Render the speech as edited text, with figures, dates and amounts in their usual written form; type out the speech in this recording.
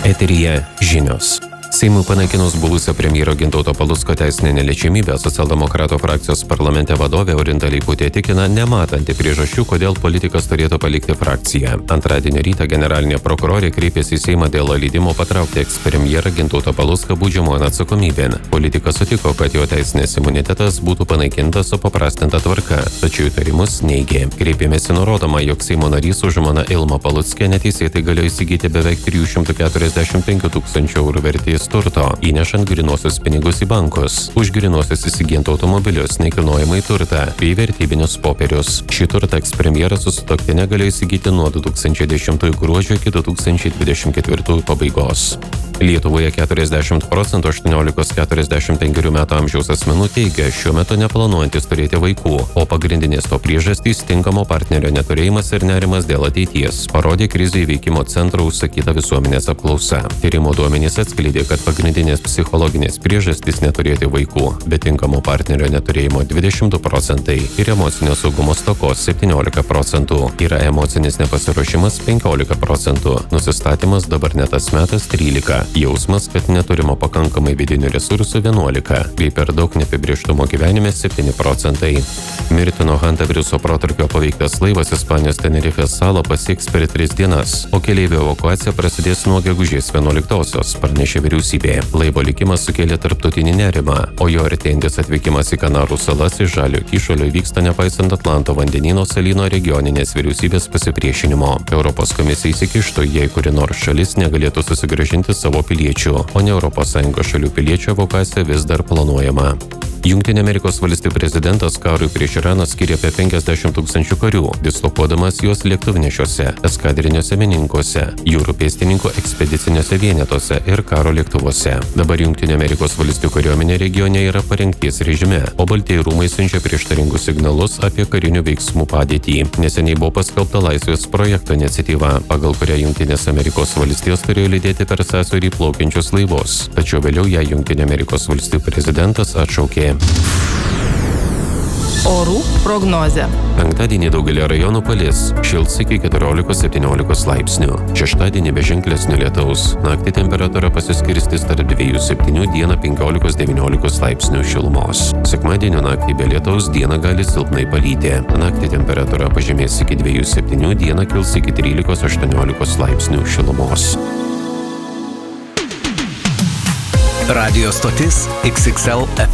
Eteryje žinios. Seimui panaikinus buvusio premjero Gintauto Palucko teisinę neliečiamybę, socialdemokratų frakcijos parlamente vadovė Orinta Leiputė tikina nematanti priežasčių, kodėl politikas turėtų palikti frakciją. Antradienio rytą generalinė prokurorė kreipėsi į Seimą dėl leidimo patraukti ekspremjerą Gintautą Palucką baudžiamojon atsakomybėn. Politikas sutiko, kad jo teisinės imunitetas būtų panaikintas supaprastinta tvarka, tačiau įtarimus neigė. Kreipėmėsi nurodoma, jog Seimo narys su žmona Ilma Paluckė neteisėtai galėjo įsigyti beveik 345 000 eurų vertės turto, įnešant grynuosius pinigus į bankus, už grynuosius įsigijant automobilius, nekilnojamąjį turtą bei vertybinius popierius. Šį turtą ekspremjeras su sutuoktine galėjo įsigyti nuo 2010 gruodžio iki 2024 pabaigos. Lietuvoje 40% 18–45 metų amžiaus asmenų teigia, šiuo metu neplanuojantis turėti vaikų, o pagrindinės to priežastys tinkamo partnerio neturėjimas ir nerimas dėl ateities, parodė krizių įveikimo centro užsakyta visuomenės apklausa. Tyrimo duomenys atskleidė, kad pagrindinės psichologinės priežastys neturėti vaikų, bet tinkamo partnerio neturėjimo 22% ir emocinio saugumo stokos 17%, yra emocinis nepasiruošimas 15%, nusistatymas dabar ne tas metas 13%. Jausmas, kad neturima pakankamai vidinių resursų 11%, bei per daug neapibrėžtumo gyvenime 7%. Mirtino hantaviruso protrūkio paveiktas laivas Ispanijos Tenerifės salą pasieks per 3 dienas, o keleivių evakuacija prasidės nuo gegužės 11-osios, pranešė vyriausybė. Laivo likimas sukėlė tarptautinį nerimą, o jo artėjantis atvykimas į Kanarų salas iš Žaliojo kyšulio vyksta nepaisant Atlanto vandenyno salyno regioninės vyriausybės pasipriešinimo. Europos komisija įsikištų, jei kuri nors šalis negalėtų susigrąžinti savo piliečių, o ne ES šalių piliečių evakuacija vis dar planuojama. Jungtinių Amerikos valstijų prezidentas karui prieš Iraną skiria apie 50 000 karių, dislokuodamas juos lėktuvnešiuose, eskadriniuose mininkuose, jūrų pėstininkų ekspediciniuose vienetuose ir karo lėktuvuose. Dabar Jungtinių Amerikos valstijų kariuomenė regione yra parengties režime, o Baltieji rūmai siunčia prieštaringus signalus apie karinių veiksmų padėtį. Neseniai buvo paskelbta Laisvės projekto iniciatyva, pagal kurią Jungtinės Amerikos valstijos turėjo lydėti per sąsiaurį plaukiančius laivus, tačiau vėliau ją Jungtinių Amerikos valstijų prezidentas atšaukė. Orų prognozė. Penktadienį daugelį rajonų palis, šils iki 14–17 laipsnių. Šeštadienį be ženklesnio lietaus. Naktį temperatūra pasiskirstys tarp 2–7, dieną 15–19 laipsnių šilumos. Sekmadienio naktį be lietaus, dieną gali silpnai palyti. Naktį temperatūra pažemės iki 2–7, dieną kils iki 13–18 laipsnių šilumos. Radio stotis XXL